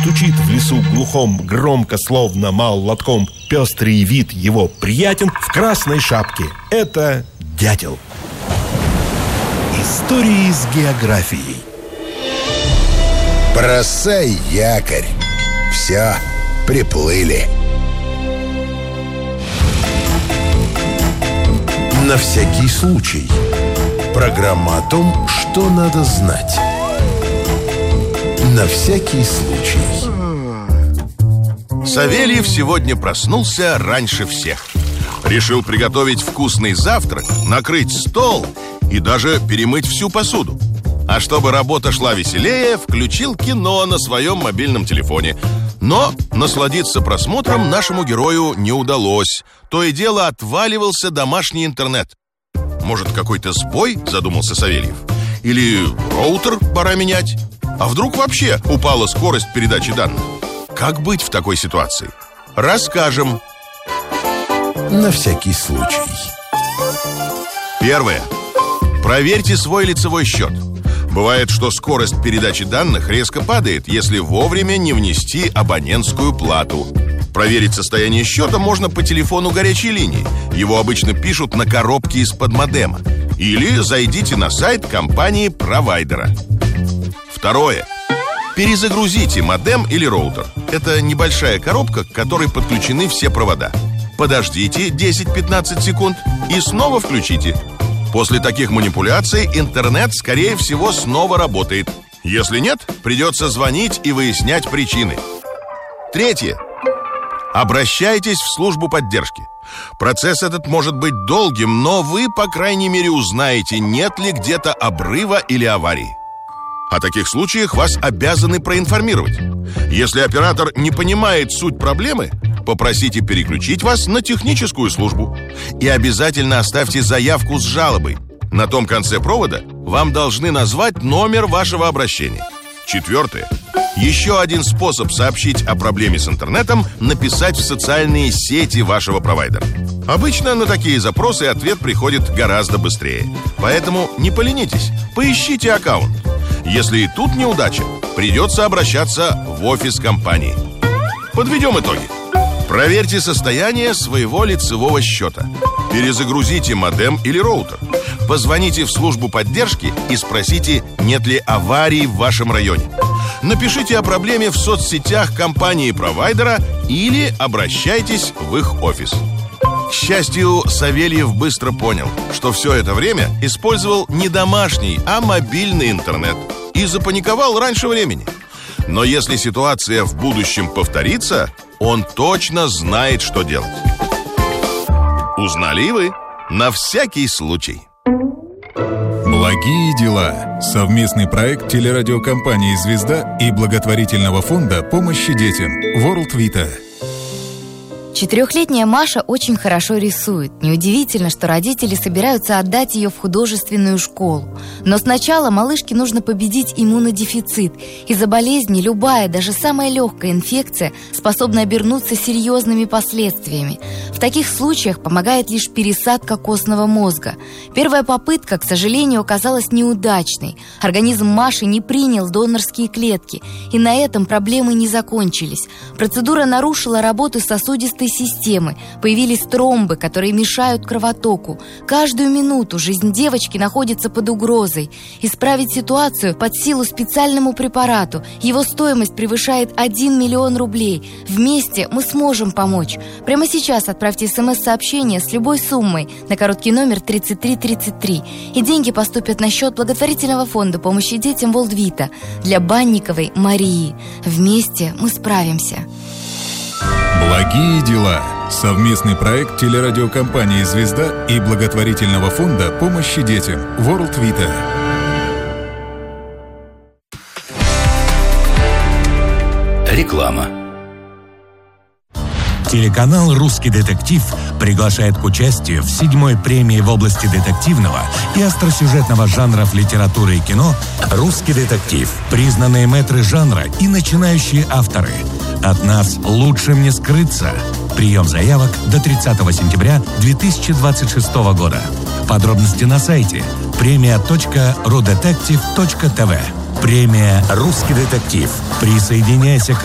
стучит в лесу глухом, громко, словно молотком. Пестрый вид его приятен, в красной шапке. Это дятел. Истории с географией. Бросай якорь. Все, приплыли. На всякий случай. Программа о том, что надо знать. На всякий случай. Савельев сегодня проснулся раньше всех. Решил приготовить вкусный завтрак, накрыть стол и даже перемыть всю посуду. А чтобы работа шла веселее, включил кино на своем мобильном телефоне. Но насладиться просмотром нашему герою не удалось. То и дело отваливался домашний интернет. Может, какой-то сбой, задумался Савельев? Или роутер пора менять? А вдруг вообще упала скорость передачи данных? Как быть в такой ситуации? Расскажем. На всякий случай. Первое. Проверьте свой лицевой счет. Бывает, что скорость передачи данных резко падает, если вовремя не внести абонентскую плату. Проверить состояние счета можно по телефону горячей линии. Его обычно пишут на коробке из-под модема. Или зайдите на сайт компании-провайдера. Второе. Перезагрузите модем или роутер. Это небольшая коробка, к которой подключены все провода. Подождите 10-15 секунд и снова включите. После таких манипуляций интернет, скорее всего, снова работает. Если нет, придется звонить и выяснять причины. Третье. Обращайтесь в службу поддержки. Процесс этот может быть долгим, но вы, по крайней мере, узнаете, нет ли где-то обрыва или аварии. О таких случаях вас обязаны проинформировать. Если оператор не понимает суть проблемы, попросите переключить вас на техническую службу. И обязательно оставьте заявку с жалобой. На том конце провода вам должны назвать номер вашего обращения. Четвертое. Еще один способ сообщить о проблеме с интернетом – написать в социальные сети вашего провайдера. Обычно на такие запросы ответ приходит гораздо быстрее. Поэтому не поленитесь, поищите аккаунт. Если и тут неудача, придется обращаться в офис компании. Подведем итоги. Проверьте состояние своего лицевого счета. Перезагрузите модем или роутер. Позвоните в службу поддержки и спросите, нет ли аварии в вашем районе. Напишите о проблеме в соцсетях компании-провайдера или обращайтесь в их офис. К счастью, Савельев быстро понял, что все это время использовал не домашний, а мобильный интернет и запаниковал раньше времени. Но если ситуация в будущем повторится, он точно знает, что делать. Узнали и вы? На всякий случай. Благие дела. Совместный проект телерадиокомпании «Звезда» и благотворительного фонда помощи детям World Vita. 4-летняя Маша очень хорошо рисует. Неудивительно, что родители собираются отдать ее в художественную школу. Но сначала малышке нужно победить иммунодефицит. Из-за болезни любая, даже самая легкая инфекция способна обернуться серьезными последствиями. В таких случаях помогает лишь пересадка костного мозга. Первая попытка, к сожалению, оказалась неудачной. Организм Маши не принял донорские клетки, и на этом проблемы не закончились. Процедура нарушила работу сосудистой системы. Появились тромбы, которые мешают кровотоку. Каждую минуту жизнь девочки находится под угрозой. Исправить ситуацию под силу специальному препарату. Его стоимость превышает 1 миллион рублей. Вместе мы сможем помочь. Прямо сейчас отправьте СМС-сообщение с любой суммой на короткий номер 3333. И деньги поступят на счет благотворительного фонда помощи детям World Vita для Банниковой Марии. Вместе мы справимся. Благие дела. Совместный проект телерадиокомпании «Звезда» и благотворительного фонда помощи детям World Vita. Реклама. Телеканал «Русский детектив» приглашает к участию в 7-й премии в области детективного и остросюжетного жанров литературы и кино «Русский детектив». Признанные мэтры жанра и начинающие авторы. От нас лучшим не скрыться. Прием заявок до 30 сентября 2026 года. Подробности на сайте premia.rudetective.tv. Премия «Русский детектив». Присоединяйся к